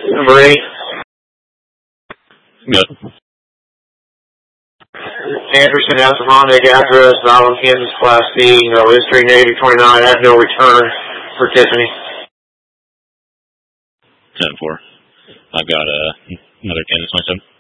Number 8. Good. Anderson has a Honda address, Valin, Kansas, Class C, no history, negative 29. I have no return for Tiffany. 10-4. I've got another Kansas myself.